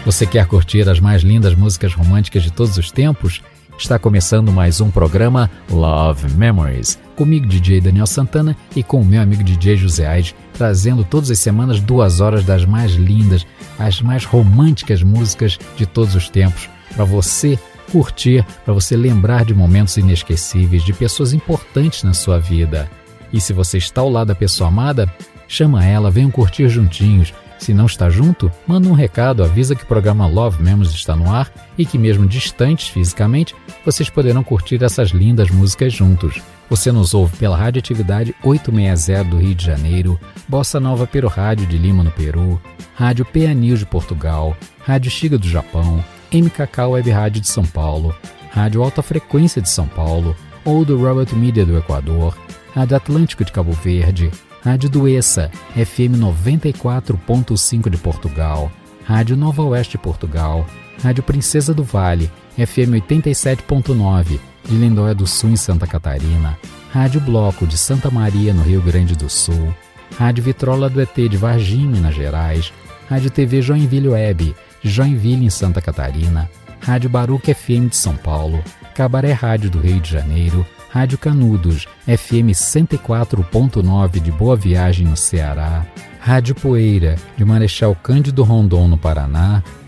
Você quer curtir as mais lindas músicas românticas de todos os tempos? Está começando mais um programa Love Memories, comigo DJ Daniel Santana e com o meu amigo DJ José Aide, trazendo todas as semanas 2 horas das mais lindas, as mais românticas músicas de todos os tempos, para você curtir, para você lembrar de momentos inesquecíveis, de pessoas importantes na sua vida. E se você está ao lado da pessoa amada, chama ela, venham curtir juntinhos. Se não está junto, manda um recado, avisa que o programa Love Memories está no ar e que mesmo distantes fisicamente, vocês poderão curtir essas lindas músicas juntos. Você nos ouve pela Radioatividade 860 do Rio de Janeiro, Bossa Nova Peru Rádio de Lima no Peru, Rádio PA News de Portugal, Rádio Shiga do Japão, MKK Web Rádio de São Paulo, Rádio Alta Frequência de São Paulo, ou do Robert Media do Equador, Rádio Atlântico de Cabo Verde, Rádio Duessa, FM 94.5 de Portugal, Rádio Nova Oeste de Portugal, Rádio Princesa do Vale, FM 87.9 de Lindóia do Sul em Santa Catarina, Rádio Bloco de Santa Maria no Rio Grande do Sul, Rádio Vitrola do ET de Varginha, Minas Gerais, Rádio TV Joinville Web de Joinville em Santa Catarina, Rádio Baruch FM de São Paulo, Cabaré Rádio do Rio de Janeiro, Rádio Canudos, FM 104.9 de Boa Viagem no Ceará, Rádio Poeira de Marechal Cândido Rondon no Paraná,